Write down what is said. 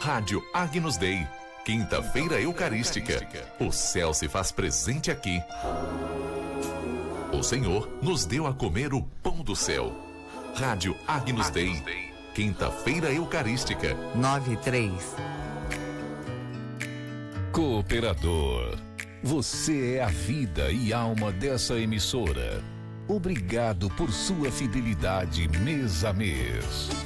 Rádio Agnus Dei, quinta-feira eucarística. O céu se faz presente aqui. O Senhor nos deu a comer o pão do céu. Rádio Agnus Dei, quinta-feira eucarística. 9:03. Cooperador, você é a vida e alma dessa emissora. Obrigado por sua fidelidade mês a mês.